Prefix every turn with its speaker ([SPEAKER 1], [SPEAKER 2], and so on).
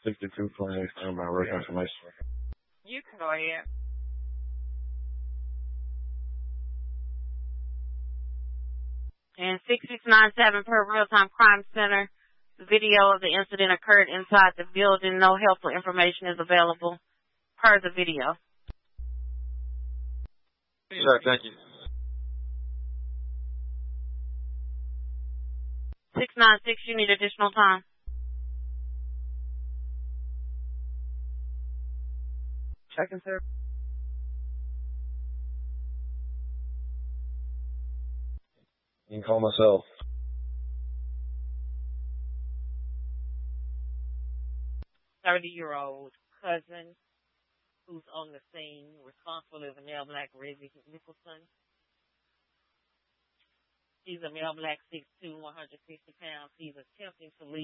[SPEAKER 1] 62 playing by work information.
[SPEAKER 2] You can go ahead. And 6697 per Real-Time Crime Center. The video of the incident occurred inside the building. No helpful information is available per the video.
[SPEAKER 1] Sure, thank you.
[SPEAKER 2] 696, you need additional time.
[SPEAKER 3] Checking, sir.
[SPEAKER 1] You can call myself.
[SPEAKER 2] 30-year-old cousin who's on the scene, responsible is a male black Reggie Nicholson. He's a male black 6'2", 160 pounds. He's attempting to leave